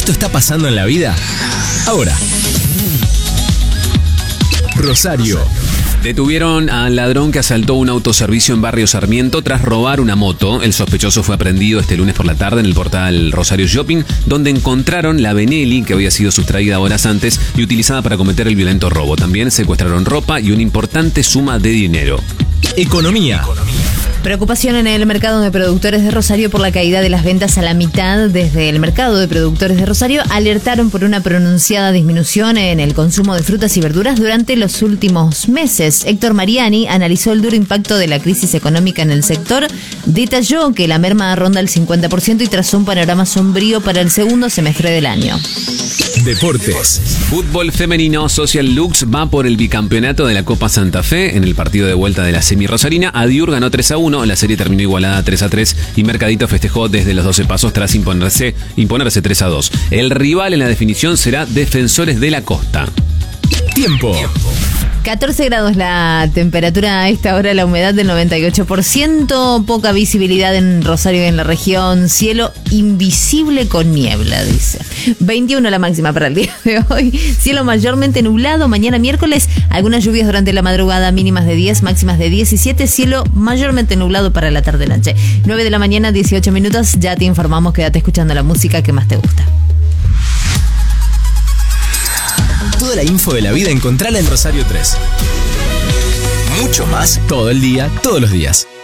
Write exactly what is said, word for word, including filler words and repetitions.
esto está pasando en la vida? Ahora. Rosario. Detuvieron al ladrón que asaltó un autoservicio en Barrio Sarmiento tras robar una moto. El sospechoso fue aprehendido este lunes por la tarde en el portal Rosario Shopping, donde encontraron la Benelli que había sido sustraída horas antes y utilizada para cometer el violento robo. También secuestraron ropa y una importante suma de dinero. Economía. Preocupación en el mercado de productores de Rosario por la caída de las ventas a la mitad. Desde el mercado de productores de Rosario alertaron por una pronunciada disminución en el consumo de frutas y verduras durante los últimos meses. Héctor Mariani analizó el duro impacto de la crisis económica en el sector. Detalló que la merma ronda el cincuenta por ciento y trazó un panorama sombrío para el segundo semestre del año. Deportes. Fútbol femenino. Social Lux va por el bicampeonato de la Copa Santa Fe. En el partido de vuelta de la semi rosarina, Adiur ganó tres a uno, la serie terminó igualada tres a tres y Mercadito festejó desde los doce pasos tras imponerse, imponerse tres a dos. El rival en la definición será Defensores de la Costa. Tiempo. catorce grados la temperatura a esta hora, la humedad del noventa y ocho por ciento, poca visibilidad en Rosario y en la región, cielo invisible con niebla, dice. veintiuno la máxima para el día de hoy, cielo mayormente nublado, mañana miércoles, algunas lluvias durante la madrugada, mínimas de diez, máximas de diecisiete, cielo mayormente nublado para la tarde-noche. nueve de la mañana, dieciocho minutos, ya te informamos, quédate escuchando la música que más te gusta. Toda la info de la vida encontrala en Rosario tres. Mucho más todo el día, todos los días.